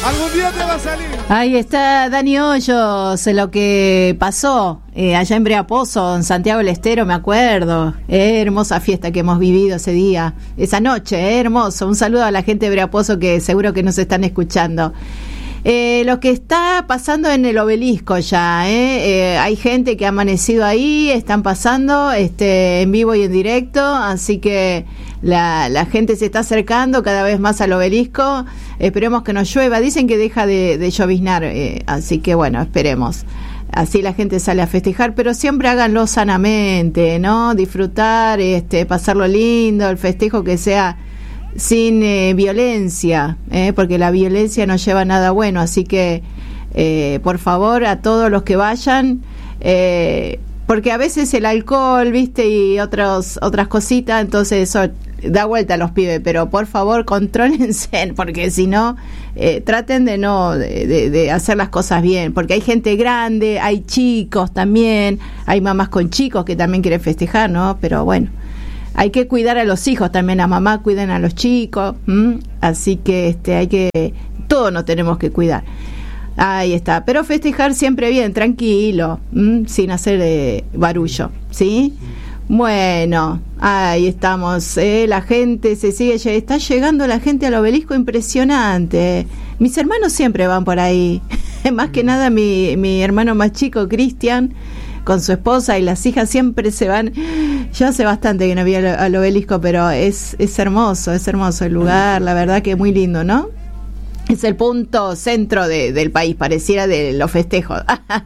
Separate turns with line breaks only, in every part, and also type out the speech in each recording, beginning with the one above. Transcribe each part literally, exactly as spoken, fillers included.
Algún día te va a salir.
Ahí está Dani Hoyos, lo que pasó eh, allá en Breapozo, en Santiago del Estero, me acuerdo. Eh, hermosa fiesta que hemos vivido ese día, esa noche, eh, hermoso. Un saludo a la gente de Breapozo que seguro que nos están escuchando. Eh, lo que está pasando en el Obelisco ya, eh, eh, hay gente que ha amanecido ahí, están pasando este, en vivo y en directo, así que la, la gente se está acercando cada vez más al Obelisco. Esperemos que no llueva, dicen que deja de, de lloviznar, eh, así que bueno, esperemos. Así la gente sale a festejar, pero siempre háganlo sanamente, ¿no? Disfrutar, este, pasarlo lindo, el festejo que sea sin eh, violencia, eh, porque la violencia no lleva a nada bueno, así que eh, por favor a todos los que vayan, eh, porque a veces el alcohol, viste, y otros otras cositas, entonces eso da vuelta a los pibes, pero por favor contrólense, porque si no eh, traten de no de, de, de hacer las cosas bien, porque hay gente grande, hay chicos también, hay mamás con chicos que también quieren festejar, ¿no? Pero bueno, hay que cuidar a los hijos también, las mamás cuiden a los chicos, ¿m? Así que este hay que, todos nos tenemos que cuidar. Ahí está, pero festejar siempre bien, tranquilo, ¿m? Sin hacer eh, barullo, ¿sí? Bueno, ahí estamos, ¿eh? La gente se sigue, está llegando la gente al Obelisco, impresionante. Mis hermanos siempre van por ahí, más que nada mi, mi hermano más chico, Cristian, con su esposa y las hijas siempre se van. Yo hace bastante que no vi al, al Obelisco, pero es, es hermoso, es hermoso el lugar, la verdad que es muy lindo, ¿no? Es el punto centro de, del país, pareciera, de los festejos.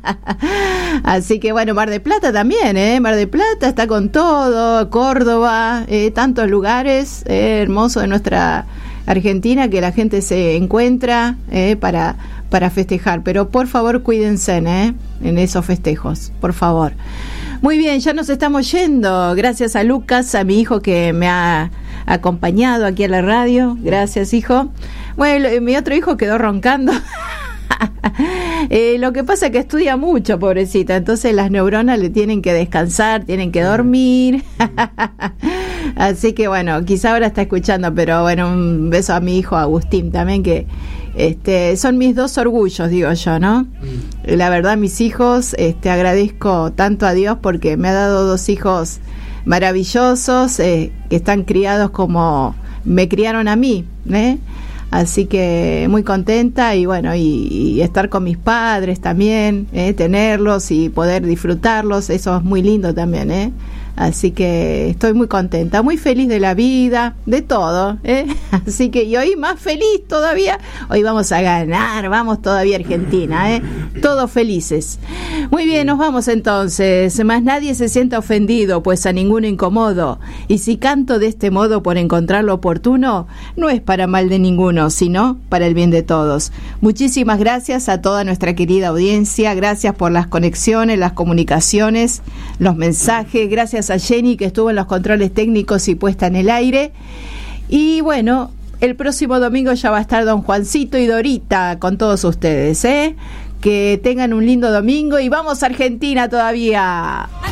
Así que bueno, Mar del Plata también, ¿eh? Mar del Plata está con todo, Córdoba, eh, tantos lugares eh, hermosos de nuestra Argentina que la gente se encuentra eh, para, para festejar. Pero por favor cuídense ¿eh? en esos festejos, por favor. Muy bien, ya nos estamos yendo. Gracias a Lucas, a mi hijo que me ha acompañado aquí a la radio. Gracias, hijo. Bueno, mi otro hijo quedó roncando. eh, lo que pasa es que estudia mucho, pobrecita. Entonces las neuronas le tienen que descansar, tienen que dormir. Así que bueno, quizá ahora está escuchando, pero bueno, un beso a mi hijo Agustín también, que este son mis dos orgullos, digo yo, ¿no? Mm. La verdad, mis hijos, este agradezco tanto a Dios porque me ha dado dos hijos maravillosos, eh, que están criados como me criaron a mí, ¿eh? Así que muy contenta y bueno, y, y estar con mis padres también, ¿eh? Tenerlos y poder disfrutarlos, eso es muy lindo también, ¿eh? Así que estoy muy contenta, muy feliz de la vida, de todo, ¿eh? Así que, y hoy más feliz todavía, hoy vamos a ganar, vamos todavía Argentina, ¿eh? Todos felices. Muy bien, nos vamos entonces, más nadie se sienta ofendido, pues a ninguno incomodo, y si canto de este modo por encontrar lo oportuno, no es para mal de ninguno, sino para el bien de todos. Muchísimas gracias a toda nuestra querida audiencia, gracias por las conexiones, las comunicaciones, los mensajes, gracias a Jenny que estuvo en los controles técnicos y puesta en el aire. Y bueno, el próximo domingo ya va a estar don Juancito y Dorita con todos ustedes, ¿eh? Que tengan un lindo domingo y vamos a Argentina todavía.